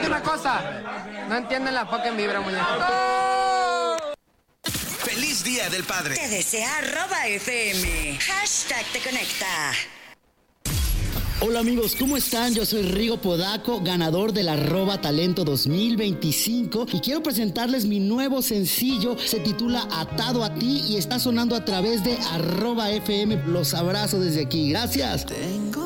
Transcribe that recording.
una cosa. No entienden la fucking vibra, muñeco. ¡Feliz Día del Padre! Te desea @FM. Te conecta. Hola amigos, ¿cómo están? Yo soy Rigo Podaco, ganador del @talento 2025 y quiero presentarles mi nuevo sencillo. Se titula Atado a ti y está sonando a través de @FM. Los abrazo desde aquí. Gracias.